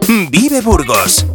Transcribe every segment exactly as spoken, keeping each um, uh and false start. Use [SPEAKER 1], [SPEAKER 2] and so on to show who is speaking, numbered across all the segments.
[SPEAKER 1] Vive Burgos.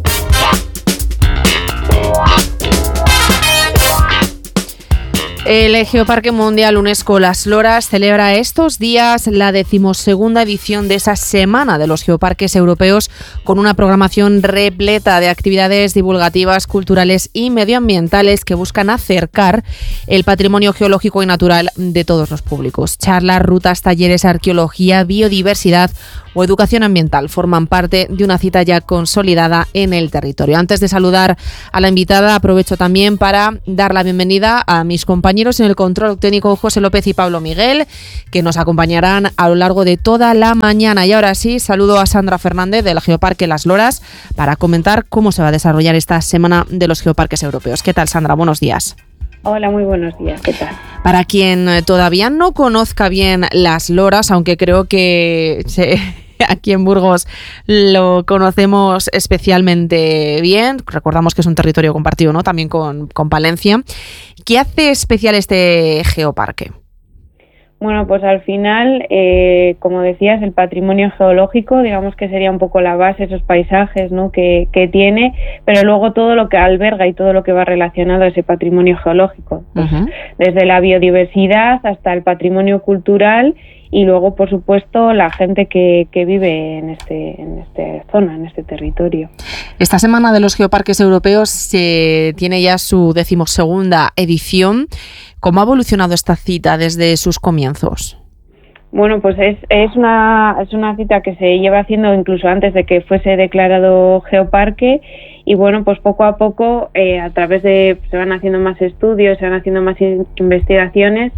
[SPEAKER 2] El Geoparque Mundial UNESCO Las Loras celebra estos días la decimosegunda edición de esa Semana de los Geoparques Europeos, con una programación repleta de actividades divulgativas, culturales y medioambientales que buscan acercar el patrimonio geológico y natural de todos los públicos. Charlas, rutas, talleres, arqueología, biodiversidad o educación ambiental forman parte de una cita ya consolidada en el territorio. Antes de saludar a la invitada, aprovecho también para dar la bienvenida a mis compañeros en el control técnico, José López y Pablo Miguel, que nos acompañarán a lo largo de toda la mañana. Y ahora sí, saludo a Sandra Fernández del Geoparque Las Loras para comentar cómo se va a desarrollar esta Semana de los Geoparques Europeos. ¿Qué tal, Sandra? Buenos días.
[SPEAKER 3] Hola, muy buenos días. ¿Qué tal?
[SPEAKER 2] Para quien todavía no conozca bien Las Loras, aunque creo que se, aquí en Burgos lo conocemos especialmente bien, recordamos que es un territorio compartido, ¿no?, también con, con Palencia. ¿Qué hace especial este geoparque?
[SPEAKER 3] Bueno, pues al final, eh, como decías, el patrimonio geológico, digamos que sería un poco la base, esos paisajes, ¿no?, que, que tiene, pero luego todo lo que alberga y todo lo que va relacionado a ese patrimonio geológico, pues, uh-huh. desde la biodiversidad hasta el patrimonio cultural y luego, por supuesto, la gente que, que vive en este en esta zona, en este territorio.
[SPEAKER 2] Esta Semana de los Geoparques Europeos eh, tiene ya su decimosegunda edición. ¿Cómo ha evolucionado esta cita desde sus comienzos?
[SPEAKER 3] Bueno, pues es, es una es una cita que se lleva haciendo incluso antes de que fuese declarado geoparque, y bueno, pues poco a poco, eh, a través de, se van haciendo más estudios, se van haciendo más in- investigaciones,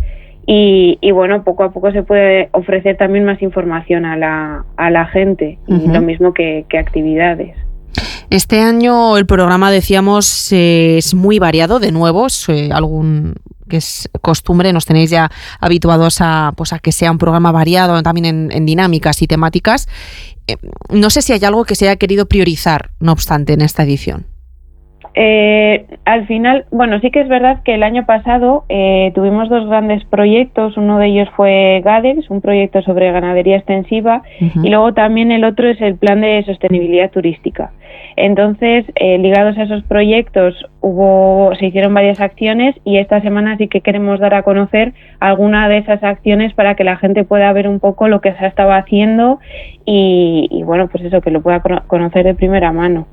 [SPEAKER 3] y, y bueno, poco a poco se puede ofrecer también más información a la, a la gente, y uh-huh. lo mismo que, que actividades.
[SPEAKER 2] Este año el programa, decíamos, eh, es muy variado, de nuevo, es, eh, algún que es costumbre, nos tenéis ya habituados a, pues, a que sea un programa variado también en, en dinámicas y temáticas. Eh, no sé si hay algo que se haya querido priorizar, no obstante, en esta edición.
[SPEAKER 3] Eh, al final, bueno, sí que es verdad que el año pasado eh, tuvimos dos grandes proyectos. Uno de ellos fue GADEX, un proyecto sobre ganadería extensiva, uh-huh. y luego también el otro es el plan de sostenibilidad turística. Entonces, eh, ligados a esos proyectos, hubo se hicieron varias acciones, y esta semana sí que queremos dar a conocer alguna de esas acciones para que la gente pueda ver un poco lo que se estaba haciendo y, y bueno, pues eso, que lo pueda conocer de primera mano.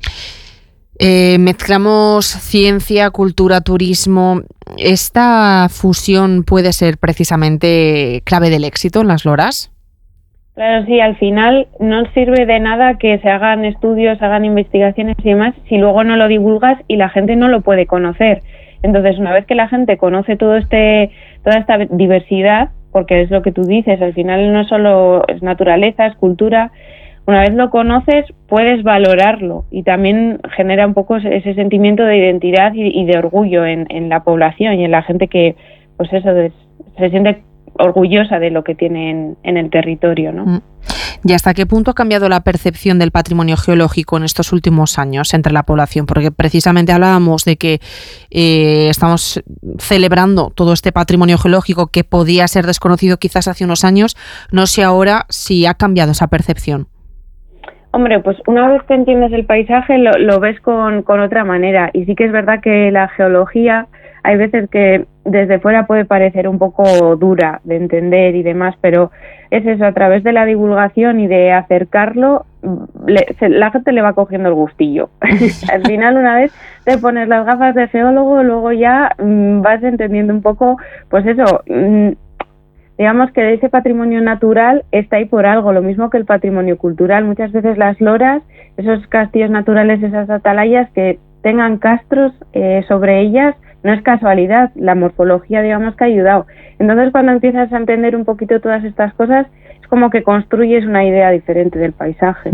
[SPEAKER 2] Eh, mezclamos ciencia, cultura, turismo. ¿Esta fusión puede ser precisamente clave del éxito en Las Loras?
[SPEAKER 3] Claro, sí, al final no sirve de nada que se hagan estudios, se hagan investigaciones y demás si luego no lo divulgas y la gente no lo puede conocer. Entonces, una vez que la gente conoce todo este, toda esta diversidad, porque es lo que tú dices, al final no solo es naturaleza, es cultura. Una vez lo conoces, puedes valorarlo, y también genera un poco ese sentimiento de identidad y, y de orgullo en, en la población y en la gente que, pues eso, de, se siente orgullosa de lo que tiene en, en el territorio, ¿no?
[SPEAKER 2] ¿Y hasta qué punto ha cambiado la percepción del patrimonio geológico en estos últimos años entre la población? Porque precisamente hablábamos de que eh, estamos celebrando todo este patrimonio geológico que podía ser desconocido quizás hace unos años. No sé ahora si ha cambiado esa percepción.
[SPEAKER 3] Hombre, pues una vez que entiendes el paisaje lo, lo ves con, con otra manera, y sí que es verdad que la geología hay veces que desde fuera puede parecer un poco dura de entender y demás, pero es eso, a través de la divulgación y de acercarlo, le, se, la gente le va cogiendo el gustillo. Al final, una vez te pones las gafas de geólogo, luego ya mmm, vas entendiendo un poco, pues eso, mmm, digamos que ese patrimonio natural está ahí por algo, lo mismo que el patrimonio cultural. Muchas veces las loras, esos castillos naturales, esas atalayas que tengan castros eh, sobre ellas, no es casualidad, la morfología, digamos, que ha ayudado. Entonces, cuando empiezas a entender un poquito todas estas cosas, es como que construyes una idea diferente del paisaje.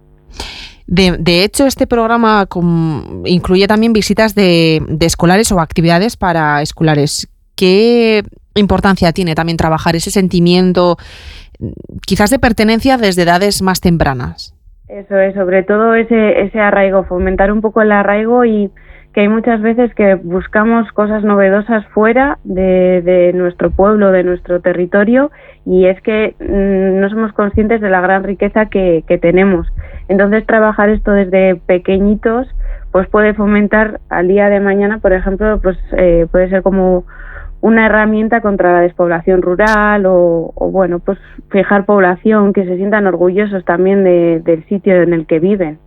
[SPEAKER 2] De, de hecho, este programa com, incluye también visitas de, de escolares o actividades para escolares. ¿Qué importancia tiene también trabajar ese sentimiento, quizás de pertenencia desde edades más tempranas?
[SPEAKER 3] Eso es, sobre todo ese ese arraigo, fomentar un poco el arraigo y que hay muchas veces que buscamos cosas novedosas fuera de, de nuestro pueblo, de nuestro territorio, y es que mmm, no somos conscientes de la gran riqueza que, que tenemos. Entonces, trabajar esto desde pequeñitos pues puede fomentar al día de mañana, por ejemplo, pues eh, puede ser como una herramienta contra la despoblación rural o, o bueno, pues fijar población, que se sientan orgullosos también de, del sitio en el que viven.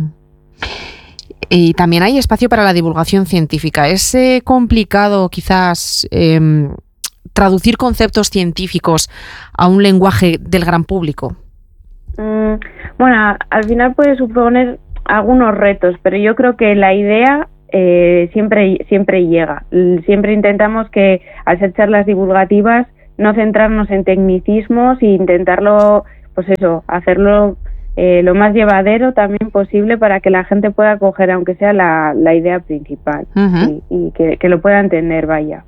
[SPEAKER 2] Y también hay espacio para la divulgación científica. ¿Es eh, complicado quizás eh, traducir conceptos científicos a un lenguaje del gran público?
[SPEAKER 3] Mm, bueno, al final puede suponer algunos retos, pero yo creo que la idea eh, siempre, siempre llega. Siempre intentamos que, al ser charlas divulgativas, no centrarnos en tecnicismos e intentarlo, pues eso, hacerlo eh, lo más llevadero también posible para que la gente pueda coger, aunque sea la, la idea principal, uh-huh. y, y que, que lo pueda entender, vaya.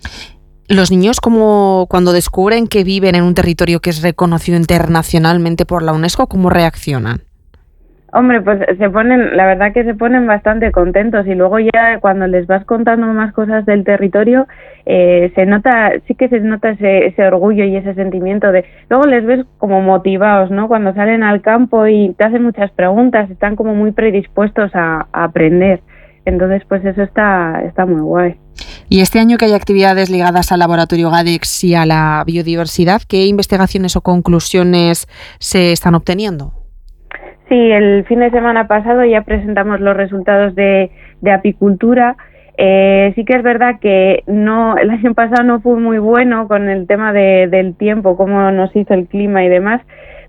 [SPEAKER 2] Los niños, como cuando descubren que viven en un territorio que es reconocido internacionalmente por la UNESCO, ¿cómo reaccionan?
[SPEAKER 3] Hombre, pues se ponen, la verdad que se ponen bastante contentos, y luego ya cuando les vas contando más cosas del territorio, eh, se nota, sí que se nota ese, ese orgullo y ese sentimiento de, luego les ves como motivados, ¿no? Cuando salen al campo y te hacen muchas preguntas, están como muy predispuestos a, a aprender. Entonces, pues eso está, está muy guay.
[SPEAKER 2] Y este año que hay actividades ligadas al laboratorio GADEX y a la biodiversidad, ¿qué investigaciones o conclusiones se están obteniendo?
[SPEAKER 3] Sí, el fin de semana pasado ya presentamos los resultados de, de apicultura. Eh, sí que es verdad que no, el año pasado no fue muy bueno con el tema de, del tiempo, cómo nos hizo el clima y demás,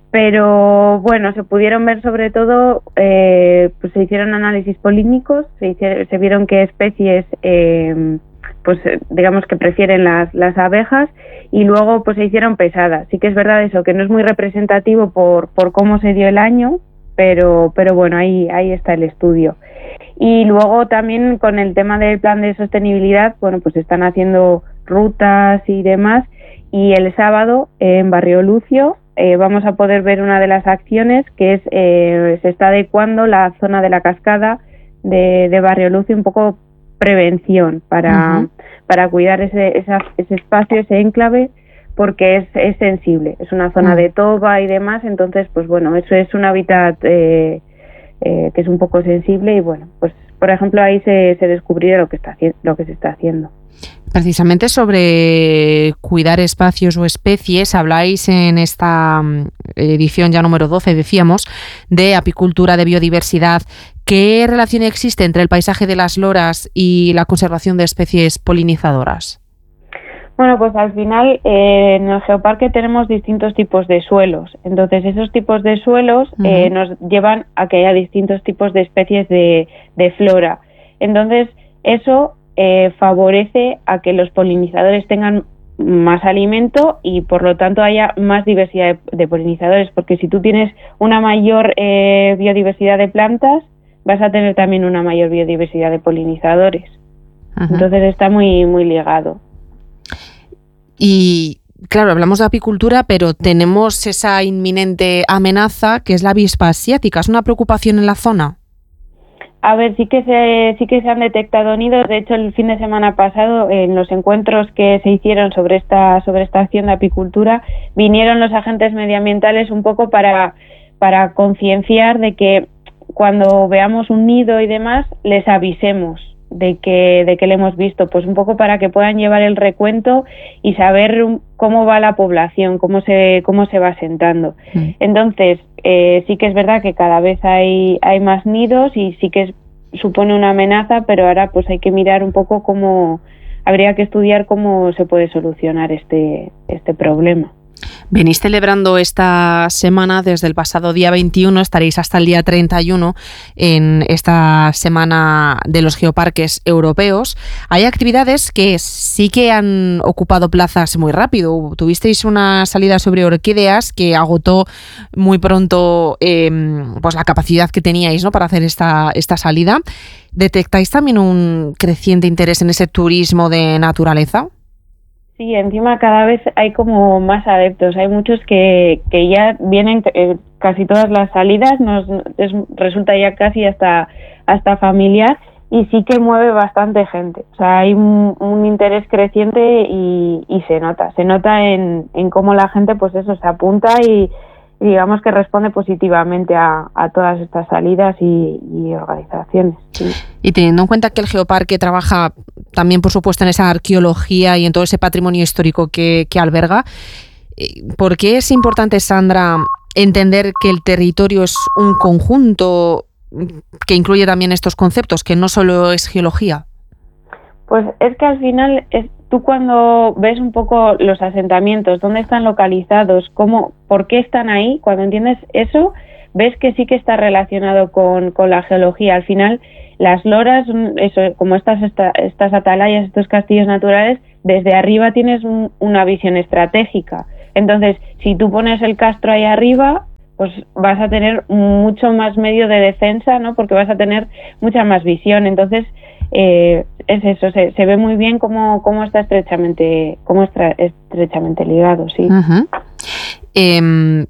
[SPEAKER 3] pero bueno, se pudieron ver sobre todo, eh, pues se hicieron análisis polínicos, se, hicieron, se vieron qué especies, eh, pues digamos que prefieren las, las abejas, y luego pues se hicieron pesadas. Sí que es verdad eso, que no es muy representativo por, por cómo se dio el año, pero pero bueno, ahí ahí está el estudio. Y luego también con el tema del plan de sostenibilidad, bueno, pues están haciendo rutas y demás, y el sábado en Barrio Lucio eh, vamos a poder ver una de las acciones, que es eh, se está adecuando la zona de la cascada de, de Barrio Lucio, un poco prevención para, uh-huh. para cuidar ese, esa, ese espacio, ese enclave, porque es, es sensible, es una zona de toba y demás, entonces pues bueno, eso es un hábitat eh, eh, que es un poco sensible, y bueno, pues por ejemplo ahí se, se descubrió lo que está lo que se está haciendo.
[SPEAKER 2] Precisamente sobre cuidar espacios o especies, habláis en esta edición ya número doce, decíamos, de apicultura, de biodiversidad. ¿Qué relación existe entre el paisaje de las loras y la conservación de especies polinizadoras?
[SPEAKER 3] Bueno, pues al final eh, en el geoparque tenemos distintos tipos de suelos. Entonces esos tipos de suelos uh-huh. eh, nos llevan a que haya distintos tipos de especies de, de flora. Entonces eso eh, favorece a que los polinizadores tengan más alimento y por lo tanto haya más diversidad de, de polinizadores, porque si tú tienes una mayor eh, biodiversidad de plantas, vas a tener también una mayor biodiversidad de polinizadores. Uh-huh. Entonces está muy, muy ligado.
[SPEAKER 2] Y claro, hablamos de apicultura, pero tenemos esa inminente amenaza que es la avispa asiática. ¿Es una preocupación en la zona?
[SPEAKER 3] A ver, sí que se sí que se han detectado nidos. De hecho, el fin de semana pasado, en los encuentros que se hicieron sobre esta sobre esta acción de apicultura, vinieron los agentes medioambientales un poco para para concienciar de que cuando veamos un nido y demás, les avisemos de que de que le hemos visto, pues un poco para que puedan llevar el recuento y saber cómo va la población, cómo se cómo se va asentando. Mm. Entonces, eh, sí que es verdad que cada vez hay hay más nidos y sí que es, supone una amenaza, pero ahora pues hay que mirar un poco cómo, habría que estudiar cómo se puede solucionar este este problema.
[SPEAKER 2] Venís celebrando esta semana desde el pasado día veintiuno, estaréis hasta el día treinta y uno en esta semana de los geoparques europeos. Hay actividades que sí que han ocupado plazas muy rápido. Tuvisteis una salida sobre orquídeas que agotó muy pronto eh, pues la capacidad que teníais, ¿no?, para hacer esta, esta salida. ¿Detectáis también un creciente interés en ese turismo de naturaleza?
[SPEAKER 3] Sí, encima cada vez hay como más adeptos. Hay muchos que, que ya vienen eh, casi todas las salidas, nos es, resulta ya casi hasta hasta familiar, y sí que mueve bastante gente. O sea, hay un, un interés creciente y, y se nota, se nota en, en cómo la gente, pues eso, se apunta y, y digamos que responde positivamente a, a todas estas salidas y, y organizaciones. Sí.
[SPEAKER 2] Y teniendo en cuenta que el Geoparque trabaja también, por supuesto, en esa arqueología y en todo ese patrimonio histórico que, que alberga, ¿por qué es importante, Sandra, entender que el territorio es un conjunto que incluye también estos conceptos, que no solo es geología?
[SPEAKER 3] Pues es que al final, es, tú cuando ves un poco los asentamientos, dónde están localizados, cómo, por qué están ahí, cuando entiendes eso, ves que sí que está relacionado con, con la geología. Al final, las loras, eso, como estas, esta, estas atalayas, estos castillos naturales, desde arriba tienes un, una visión estratégica. Entonces, si tú pones el castro ahí arriba, pues vas a tener mucho más medio de defensa, ¿no? Porque vas a tener mucha más visión. Entonces, eh, es eso, se, se ve muy bien cómo, cómo está estrechamente, cómo está estrechamente ligado, sí.
[SPEAKER 2] Uh-huh. Eh,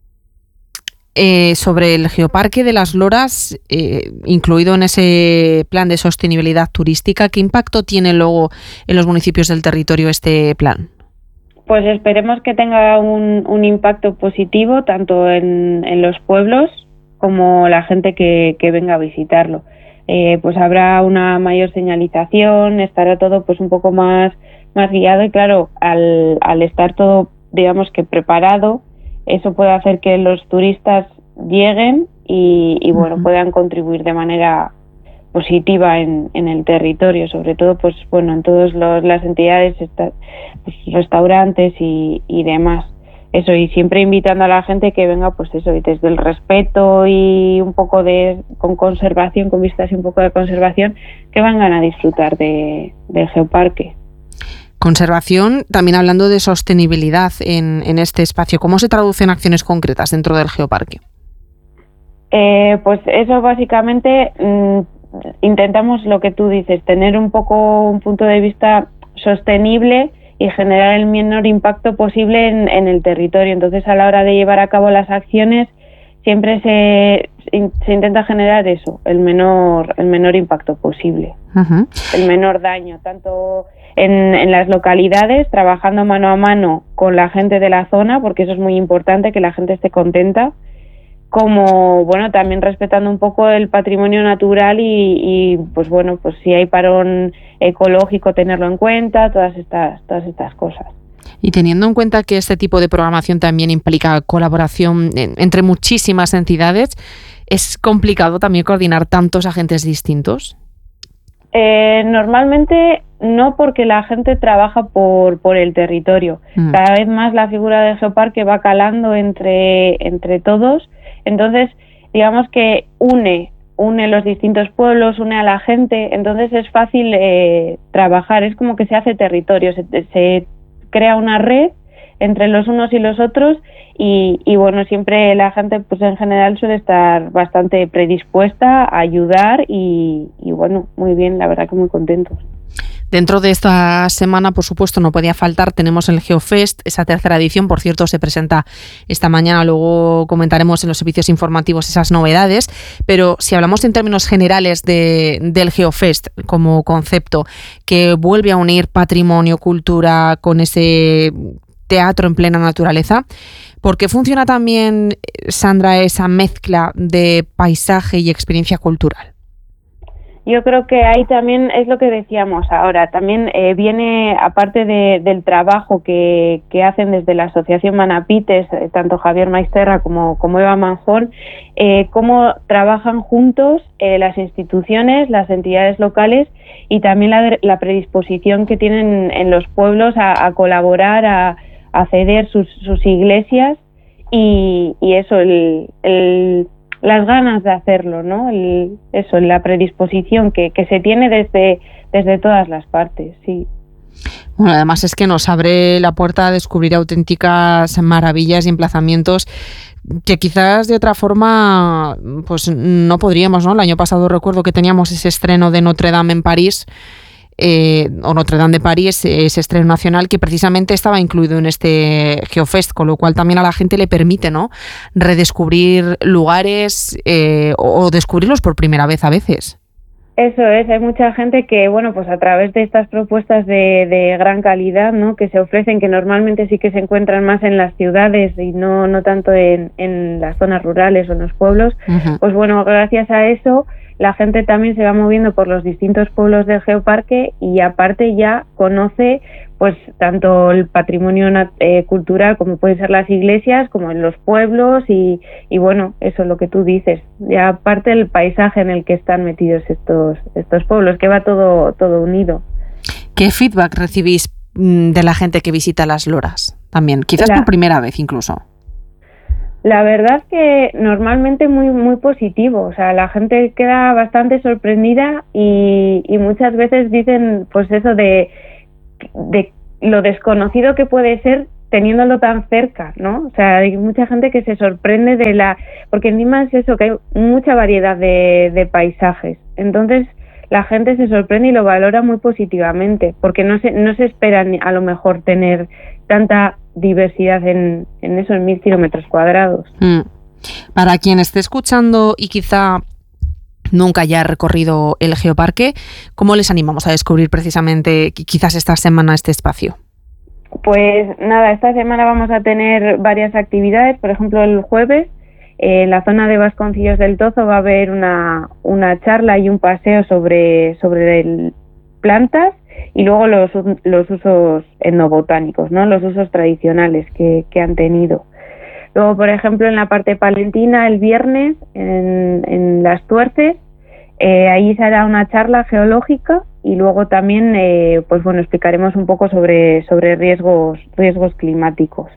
[SPEAKER 2] eh, sobre el Geoparque de las Loras, eh, incluido en ese plan de sostenibilidad turística, ¿qué impacto tiene luego en los municipios del territorio este plan?
[SPEAKER 3] Pues esperemos que tenga un, un impacto positivo tanto en, en los pueblos como la gente que, que venga a visitarlo. Eh, pues habrá una mayor señalización, estará todo pues un poco más, más guiado y claro, al, al estar todo digamos que preparado, eso puede hacer que los turistas lleguen y, y bueno, puedan contribuir de manera positiva en, en el territorio, sobre todo pues bueno en todas las entidades, esta, pues, restaurantes y, y demás. Eso, y siempre invitando a la gente que venga, pues eso, y desde el respeto y un poco de con conservación, con vistas y un poco de conservación, que vengan a disfrutar de, del Geoparque.
[SPEAKER 2] Conservación, también hablando de sostenibilidad en, en este espacio, ¿cómo se traduce en acciones concretas dentro del Geoparque?
[SPEAKER 3] Eh, pues eso básicamente mmm, intentamos lo que tú dices, tener un poco un punto de vista sostenible y generar el menor impacto posible en, en el territorio. Entonces, a la hora de llevar a cabo las acciones, siempre se, se intenta generar eso, el menor, el menor impacto posible, uh-huh. el menor daño, tanto en, en las localidades, trabajando mano a mano con la gente de la zona, porque eso es muy importante, que la gente esté contenta, como bueno también respetando un poco el patrimonio natural y, y pues bueno pues si hay parón ecológico tenerlo en cuenta, todas estas todas estas cosas.
[SPEAKER 2] Y teniendo en cuenta que este tipo de programación también implica colaboración entre muchísimas entidades, ¿es complicado también coordinar tantos agentes distintos?
[SPEAKER 3] Eh, normalmente no, porque la gente trabaja por, por el territorio. Mm. Cada vez más la figura del Geoparque va calando entre, entre todos. Entonces, digamos que une, une los distintos pueblos, une a la gente, entonces es fácil eh, trabajar, es como que se hace territorio, se, se crea una red entre los unos y los otros y, y bueno, siempre la gente pues en general suele estar bastante predispuesta a ayudar y, y bueno, muy bien, la verdad que muy contentos.
[SPEAKER 2] Dentro de esta semana, por supuesto, no podía faltar, tenemos el GeoFest, esa tercera edición, por cierto, se presenta esta mañana, luego comentaremos en los servicios informativos esas novedades, pero si hablamos en términos generales de, del GeoFest como concepto, que vuelve a unir patrimonio, cultura, con ese teatro en plena naturaleza, ¿por qué funciona también, Sandra, esa mezcla de paisaje y experiencia cultural?
[SPEAKER 3] Yo creo que ahí también es lo que decíamos ahora, también eh, viene, aparte de, del trabajo que, que hacen desde la Asociación Manapites, eh, tanto Javier Maisterra como, como Eva Manjón, eh, cómo trabajan juntos eh, las instituciones, las entidades locales y también la, la predisposición que tienen en los pueblos a, a colaborar, a, a ceder sus, sus iglesias y, y eso, el... el las ganas de hacerlo, ¿no? El, eso, la predisposición que, que se tiene desde, desde todas las partes, sí.
[SPEAKER 2] Bueno, además es que nos abre la puerta a descubrir auténticas maravillas y emplazamientos que quizás de otra forma pues no podríamos, ¿no? El año pasado recuerdo que teníamos ese estreno de Notre Dame en París, Eh, o Notre Dame de París, ese estreno nacional que precisamente estaba incluido en este GeoFest, con lo cual también a la gente le permite, ¿no?, redescubrir lugares eh, o descubrirlos por primera vez a veces.
[SPEAKER 3] Eso es, hay mucha gente que, bueno, pues a través de estas propuestas de, de gran calidad, ¿no?, que se ofrecen, que normalmente sí que se encuentran más en las ciudades y no, no tanto en, en las zonas rurales o en los pueblos, uh-huh. Pues bueno, gracias a eso la gente también se va moviendo por los distintos pueblos del geoparque y aparte ya conoce pues tanto el patrimonio eh, cultural como pueden ser las iglesias, como en los pueblos y, y bueno, eso es lo que tú dices, ya aparte el paisaje en el que están metidos estos, estos pueblos, que va todo, todo unido.
[SPEAKER 2] ¿Qué feedback recibís de la gente que visita las loras también? Quizás la, por primera vez incluso.
[SPEAKER 3] La verdad que normalmente muy muy positivo, o sea, la gente queda bastante sorprendida y, y muchas veces dicen pues eso de de lo desconocido que puede ser teniéndolo tan cerca, ¿no? O sea, hay mucha gente que se sorprende de la... Porque encima es eso, que hay mucha variedad de, de paisajes. Entonces, la gente se sorprende y lo valora muy positivamente, porque no se, no se esperan a lo mejor tener tanta diversidad en, en esos mil kilómetros cuadrados.
[SPEAKER 2] Mm. Para quien esté escuchando y quizá nunca haya recorrido el geoparque, ¿cómo les animamos a descubrir precisamente quizás esta semana este espacio?
[SPEAKER 3] Pues nada, esta semana vamos a tener varias actividades. Por ejemplo, el jueves eh, en la zona de Vasconcillos del Tozo va a haber una, una charla y un paseo sobre, sobre el, plantas y luego los, los usos etnobotánicos, ¿no?, los usos tradicionales que, que han tenido. Luego, por ejemplo, en la parte palentina, el viernes, en, en Las Tuerces, eh, ahí se hará una charla geológica y luego también, eh, pues bueno, explicaremos un poco sobre, sobre riesgos, riesgos climáticos.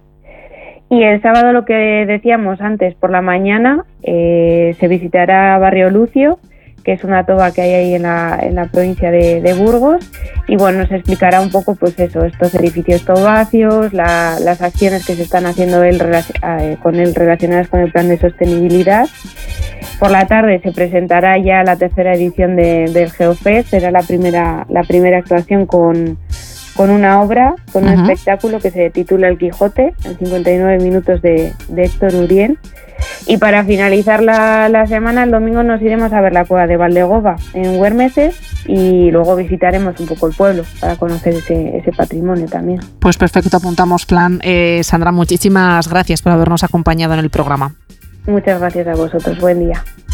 [SPEAKER 3] Y el sábado, lo que decíamos antes, por la mañana, eh, se visitará Barrio Lucio, que es una toba que hay ahí en la, en la provincia de, de Burgos, y bueno, se explicará un poco pues eso, estos edificios tobacios, la, las acciones que se están haciendo él, eh, con él relacionadas con el plan de sostenibilidad. Por la tarde se presentará ya la tercera edición de, del GeoFest, será la primera, la primera actuación con, con una obra, con un uh-huh. espectáculo que se titula El Quijote, en cincuenta y nueve minutos de, de Héctor Urien. Y para finalizar la, la semana, el domingo nos iremos a ver la cueva de Valdegoba en Güermeses y luego visitaremos un poco el pueblo para conocer ese, ese patrimonio también.
[SPEAKER 2] Pues perfecto, apuntamos plan. Eh, Sandra, muchísimas gracias por habernos acompañado en el programa.
[SPEAKER 3] Muchas gracias a vosotros, buen día.